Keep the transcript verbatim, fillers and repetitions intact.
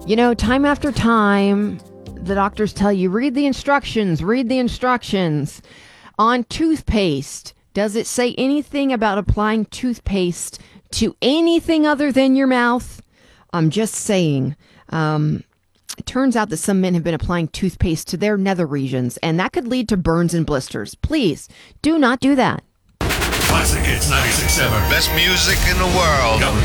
You know, time after time, the doctors tell you, read the instructions, read the instructions. On toothpaste, does it say anything about applying toothpaste to anything other than your mouth? I'm just saying. Um, it turns out that some men have been applying toothpaste to their nether regions, and that could lead to burns and blisters. Please, do not do that. Classic Hits ninety-six point seven. Best music in the world.